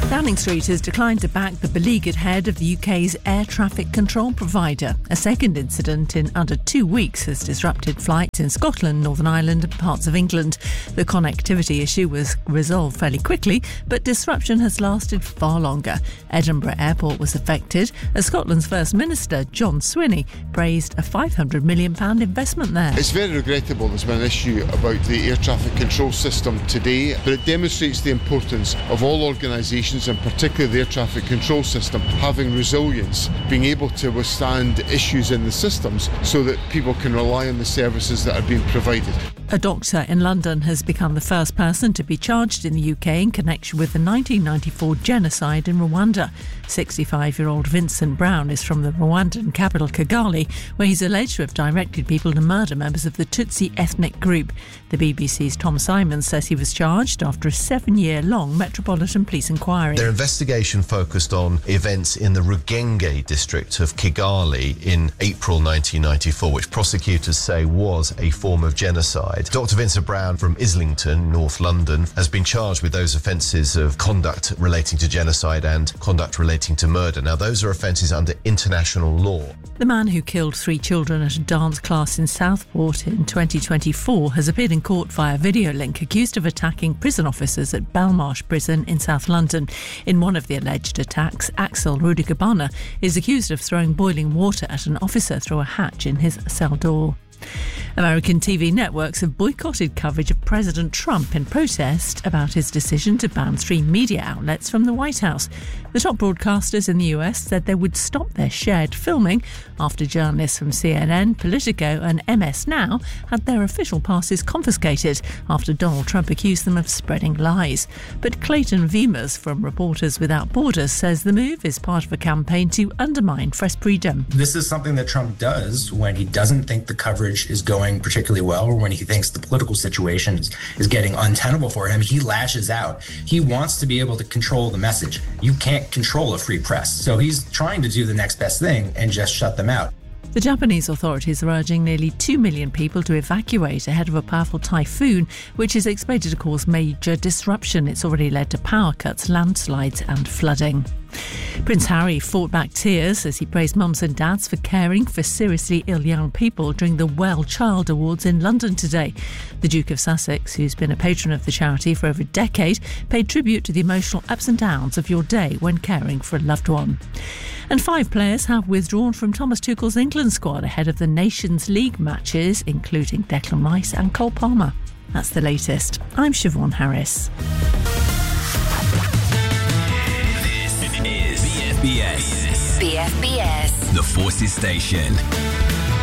Downing Street has declined to back the beleaguered head of the UK's air traffic control provider. A second incident in under 2 weeks has disrupted flights in Scotland, Northern Ireland and parts of England. The connectivity issue was resolved fairly quickly, but disruption has lasted far longer. Edinburgh Airport was affected as Scotland's First Minister, John Swinney, praised a £500 million investment there. It's very regrettable there's been an issue about the air traffic control system today, but it demonstrates the importance of all organisations, and particularly the air traffic control system, having resilience, being able to withstand issues in the systems so that people can rely on the services that are being provided. A doctor in London has become the first person to be charged in the UK in connection with the 1994 genocide in Rwanda. 65-year-old Vincent Brown is from the Rwandan capital Kigali, where he's alleged to have directed people to murder members of the Tutsi ethnic group. The BBC's Tom Simons says he was charged after a 7-year-long Metropolitan Police inquiry. Their investigation focused on events in the Rugenge district of Kigali in April 1994, which prosecutors say was a form of genocide. Dr. Vincent Brown from Islington, North London, has been charged with those offences of conduct relating to genocide and conduct relating to murder. Now, those are offences under international law. The man who killed 3 children at a dance class in Southport in 2024 has appeared in court via video link, accused of attacking prison officers at Belmarsh Prison in South London. In one of the alleged attacks, Axel Rudikabana is accused of throwing boiling water at an officer through a hatch in his cell door. American TV networks have boycotted coverage of President Trump in protest about his decision to ban 3 media outlets from the White House. The top broadcasters in the US said they would stop their shared filming after journalists from CNN, Politico and MS Now had their official passes confiscated after Donald Trump accused them of spreading lies. But Clayton Vimas from Reporters Without Borders says the move is part of a campaign to undermine press freedom. This is something that Trump does when he doesn't think the coverage is going particularly well, or when he thinks the political situation is getting untenable for him. He lashes out. He wants to be able to control the message. You can't control a free press. So he's trying to do the next best thing and just shut them out. The Japanese authorities are urging nearly 2 million people to evacuate ahead of a powerful typhoon, which is expected to cause major disruption. It's already led to power cuts, landslides and flooding. Prince Harry fought back tears as he praised mums and dads for caring for seriously ill young people during the Well Child Awards in London today. The Duke of Sussex, who's been a patron of the charity for over a decade, paid tribute to the emotional ups and downs of your day when caring for a loved one. And 5 players have withdrawn from Thomas Tuchel's England squad ahead of the Nations League matches, including Declan Rice and Cole Palmer. That's the latest. I'm Siobhan Harris. BFBS. The Forces Station.